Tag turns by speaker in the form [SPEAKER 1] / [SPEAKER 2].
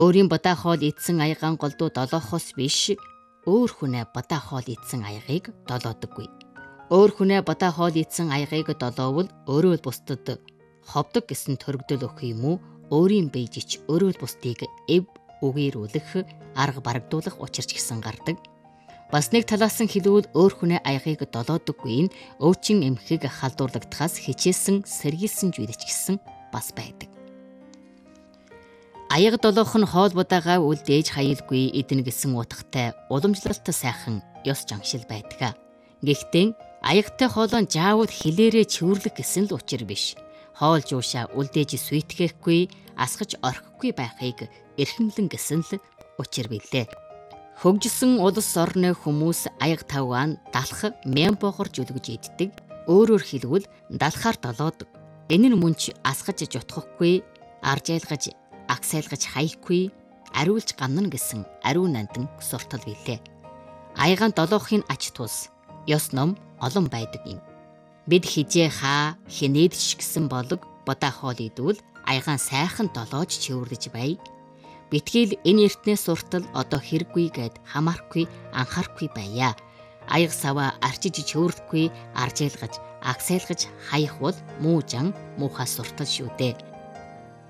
[SPEAKER 1] Өөрийн бадаа хоол идсэн аягаан голдуу долоохоос биш, өөр хүнээ бадаа хоол идсэн аягийг долоодоггүй. Өөр хүнээ бадаа хоол идсэн аягийг долоовол өөрөө л бусдад ховдог гэсэн төрөгдөл өгөх юм уу? Өөрийн бийжич өөрөө л бусдыг эв үгээрүүлэх, арга барагдуулах учир ч гэсэн гардаг. Бас нэг талаас нь хэлвэл өөр хүнээ аягийг долоодоггүй нь өвчин эмхийг халдуурлагдахаас хичээсэн сэргийлсэн зүйлч гэсэн бас байдаг. Аяг долоох нь хоол будаага үлдээж хаялгүй идэнэ гэсэн утгатай уламжлалт сайхан ёс жаншил байдаг. Гэхдээ аягтай хоолоо заавал хилээрээ чүүрлэх гэсэн л учир биш. Хоол жуушаа үлдээж сүйтгэхгүй, асгаж орхихгүй байхыг эрхэмлэн гэсэн л учир билээ. Хөгжсөн улс орны хүмүүс аяг тавгаан далах мямбогор жүлгэж иддэг. Өөрөөр хэлбэл далахаар долоодог. Энэ нь мөн ч асгаж жутгахгүй, аржайлгаж, агсайлгаж хаяхгүй, ариулж ганна гэсэн ариун нандин суртал билээ. Аягаан долоохын ач тус ёс ном олон байдаг юм. Бид хижээ хаа хинээд ч гэсэн болог бадаа хоол идвэл аягаан сайхан долоож чивэрлэж бай. Битгийл энэ эртнээс суртал одоо хэрэггүй гэд хамаарахгүй анхаарахгүй байя. Аяг саваа арчиж чивэрлэхгүй, аржайлгаж, агсайлгаж хаях бол муу жан муухай суртал шүү дээ.